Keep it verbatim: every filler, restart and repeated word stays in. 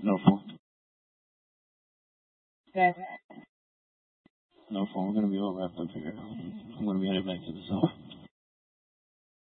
No phone. Okay. No phone. We're gonna be over after I figure it out. I'm gonna be headed back to the cell.